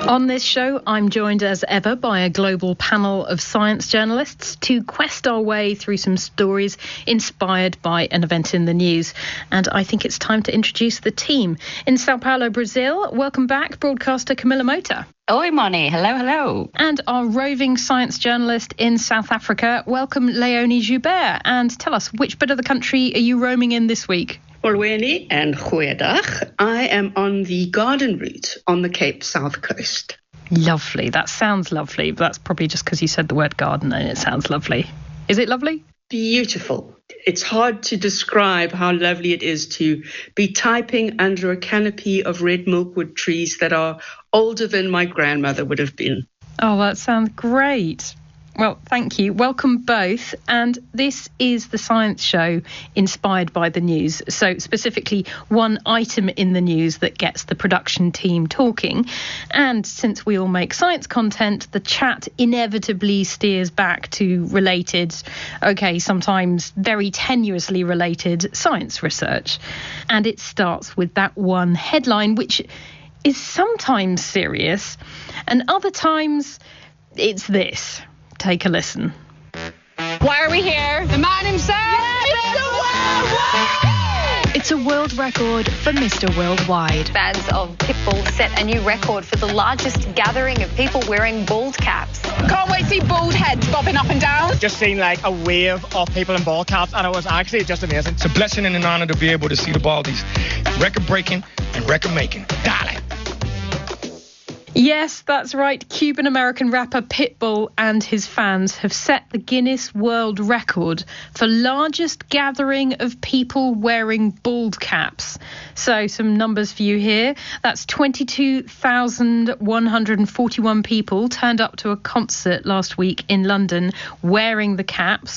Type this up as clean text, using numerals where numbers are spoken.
On this show, I'm joined as ever by a global panel of science journalists to quest our way through some stories inspired by an event in the news. And I think it's time to introduce the team. In Sao Paulo, Brazil, welcome back, broadcaster Camilla Mota. Oi, Moni. Hello, hello. And our roving science journalist in South Africa, welcome Leonie Joubert. And tell us, which bit of the country are you roaming in this week? Olweni and goeiedag. I am on the garden route on the Cape South Coast. Lovely. That sounds lovely. But that's probably just because you said the word garden and it sounds lovely. Is it lovely? Beautiful. It's hard to describe how lovely it is to be typing under a canopy of red milkwood trees that are older than my grandmother would have been. Oh, that sounds great. Well, thank you. Welcome both. And this is the science show inspired by the news. So specifically one item in the news that gets the production team talking. And since we all make science content, the chat inevitably steers back to related, sometimes very tenuously related science research. And it starts with that one headline, which is sometimes serious and other times it's this. Take a listen. Why are we here? The man himself! It's a world record for Mr. Worldwide. Fans of Pitbull set a new record for the largest gathering of people wearing bald caps. Can't wait to see bald heads bobbing up and down. Just seen like a wave of people in bald caps and it was actually just amazing. It's a blessing and an honor to be able to see the Baldies record breaking and record making. Darling. Yes, that's right. Cuban-American rapper Pitbull and his fans have set the Guinness World Record for largest gathering of people wearing bald caps. So some numbers for you here. That's 22,141 people turned up to a concert last week in London wearing the caps.